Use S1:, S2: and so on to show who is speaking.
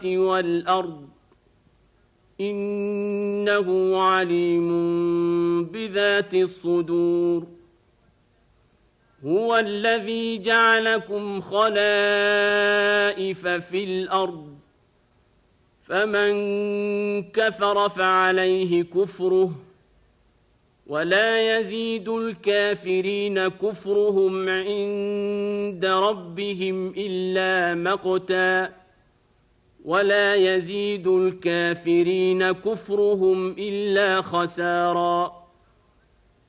S1: والأرض إنه عليم بذات الصدور هو الذي جعلكم خلائف في الأرض فمن كفر فعليه كفره ولا يزيد الكافرين كفرهم عند ربهم إلا مقتا ولا يزيد الكافرين كفرهم إلا خسارا